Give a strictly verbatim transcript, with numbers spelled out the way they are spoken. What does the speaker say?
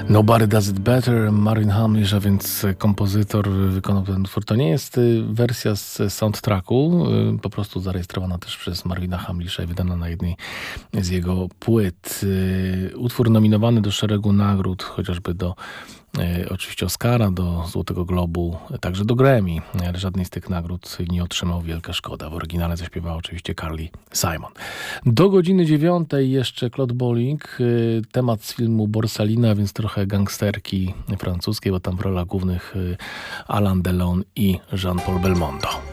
Nobody Does It Better, Marvin Hamlisch, a więc kompozytor wykonał ten utwór. To nie jest wersja z soundtracku, po prostu zarejestrowana też przez Marvina Hamlisza i wydana na jednej z jego płyt. Utwór nominowany do szeregu nagród, chociażby do e, oczywiście Oscara, do Złotego Globu, także do Grammy, ale żadnej z tych nagród nie otrzymał. Wielka szkoda. W oryginale zaśpiewała oczywiście Carly Simon. Do godziny dziewiątej jeszcze Claude Bolling, e, temat z filmu Borsalina, więc trochę gangsterki francuskiej, bo tam w rolach głównych e, Alain Delon i Jean-Paul Belmondo.